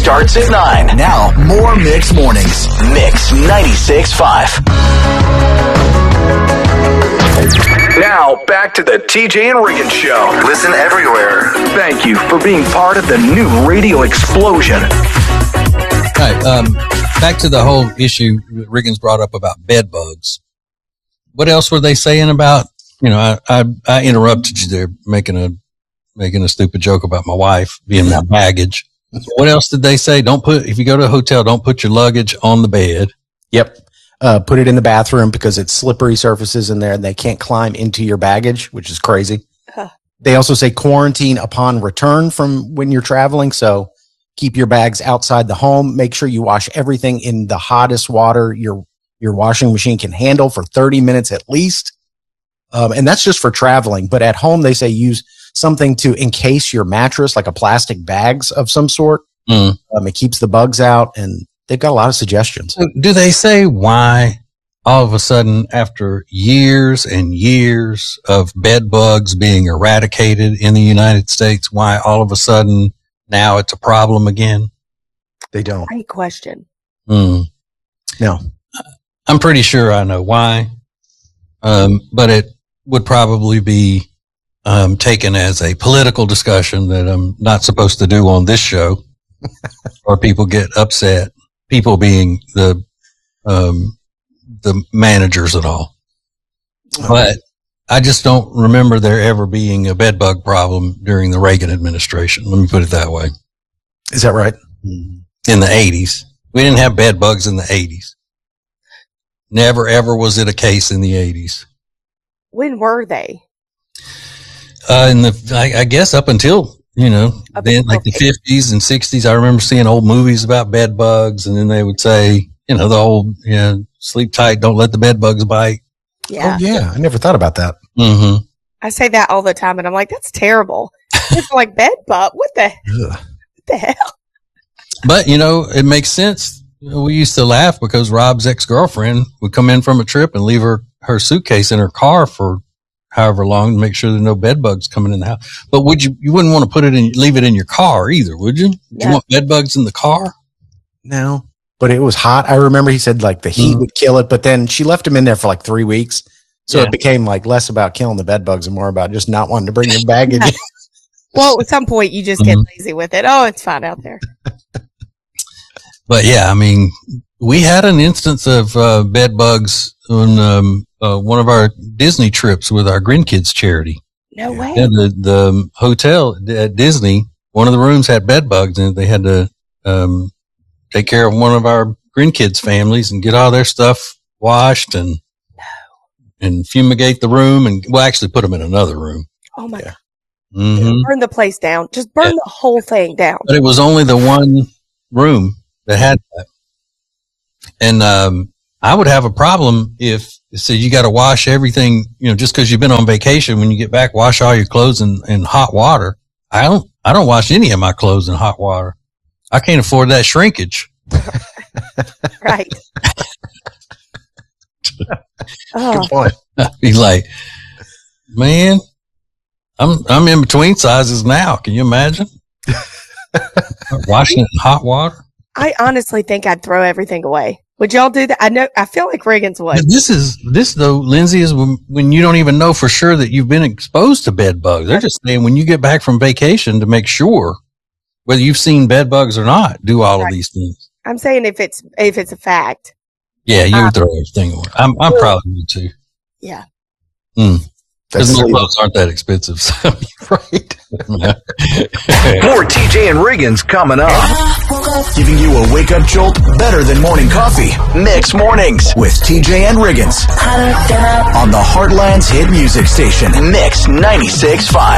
starts at 9. Now, more Mix Mornings. Mix 96.5. Now, back to the TJ and Riggins Show. Listen everywhere. Thank you for being part of the new radio explosion. All right, back to the whole issue Riggins brought up about bed bugs. What else were they saying about, I interrupted you there making a stupid joke about my wife being my baggage. What else did they say? If you go to a hotel, don't put your luggage on the bed. Yep. Put it in the bathroom because it's slippery surfaces in there and they can't climb into your baggage, which is crazy. They also say quarantine upon return from when you're traveling. So keep your bags outside the home. Make sure you wash everything in the hottest water your washing machine can handle for 30 minutes at least. And that's just for traveling. But at home, they say use something to encase your mattress, like a plastic bags of some sort. It keeps the bugs out, and they've got a lot of suggestions. So do they say why all of a sudden, after years and years of bed bugs being eradicated in the United States, why all of a sudden now it's a problem again? They don't. Great question. No. I'm pretty sure I know why. But it would probably be taken as a political discussion that I'm not supposed to do on this show, or people get upset. People being the managers and all. But I just don't remember there ever being a bed bug problem during the Reagan administration. Let me put it that way. Is that right? In the 80s. We didn't have bed bugs in the 80s. Never ever was it a case in the 80s. When were they? I guess up until, then like the 50s and 60s. I remember seeing old movies about bed bugs, and then they would say, the old, sleep tight, don't let the bed bugs bite. Yeah. Oh, yeah. I never thought about that. Mm-hmm. I say that all the time, and I'm like, that's terrible. It's like bed bug. What the hell? But, it makes sense. We used to laugh because Rob's ex-girlfriend would come in from a trip and leave her suitcase in her car for however long to make sure there are no bed bugs coming in the house. But you wouldn't want to leave it in your car either, would you? Yeah. You want bed bugs in the car? No, but it was hot. I remember he said like the heat would kill it, but then she left him in there for like 3 weeks. So it became like less about killing the bed bugs and more about just not wanting to bring your baggage. Well, at some point you just get lazy with it. Oh, it's fine out there. But yeah, we had an instance of bed bugs on one of our Disney trips with our grandkids charity. No way. And the hotel at Disney, one of the rooms had bed bugs, and they had to take care of one of our grandkids' families and get all their stuff washed and fumigate the room, and we'll actually put them in another room. Oh my God. Mm-hmm. Burn the place down. Just burn the whole thing down. But it was only the one room that had that. And I would have a problem if you got to wash everything, just because you've been on vacation. When you get back, wash all your clothes in hot water. I don't wash any of my clothes in hot water. I can't afford that shrinkage. Right. Good point. I'd be like, man, I'm in between sizes now. Can you imagine? Washing it in hot water? I honestly think I'd throw everything away. Would y'all do that? I feel like Riggins would. This though, Lindsay, is when you don't even know for sure that you've been exposed to bed bugs. They're just saying when you get back from vacation to make sure whether you've seen bed bugs or not, do all of these things. I'm saying if it's a fact. Yeah, you would throw everything away. I'm probably would too. Yeah. Because my clothes aren't that expensive. So. Right. More TJ and Riggins coming up. Giving you a wake-up jolt better than morning coffee. Mix Mornings with TJ and Riggins. On the Heartland's hit music station, Mix 96.5.